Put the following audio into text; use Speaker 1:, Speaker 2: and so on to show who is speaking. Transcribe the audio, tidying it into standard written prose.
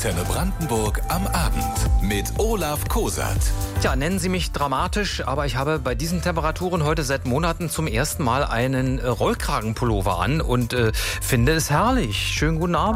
Speaker 1: Antenne Brandenburg am Abend mit Olaf Kosat.
Speaker 2: Tja, nennen Sie mich dramatisch, aber ich habe bei diesen Temperaturen heute seit Monaten zum ersten Mal einen Rollkragenpullover an und finde es herrlich. Schönen guten Abend.